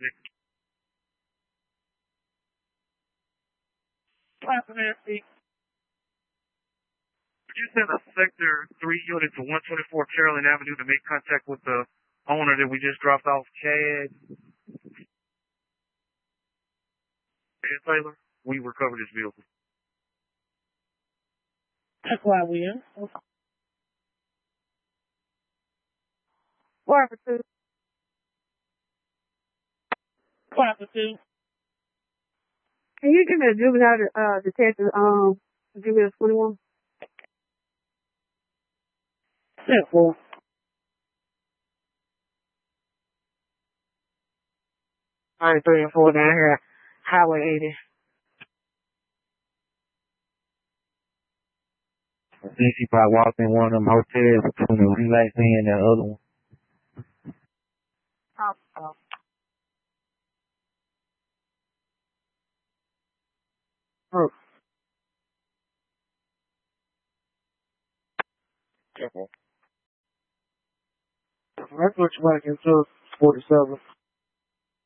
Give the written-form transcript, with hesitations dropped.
Nancy. Could you send a Sector 3 unit to 124 Carolyn Avenue to make contact with the owner that we just dropped off, Chad Taylor? We recovered his vehicle. That's why we are. Four for 2. 5 for 2. Can you give me a juvenile detective, juvenile 21? 10-4. All right, 3 and 4 down here, Highway 80. I think she probably walked in one of them hotels between the Relax Inn and the other one. Oh. Oh. That's what you want to get to 47.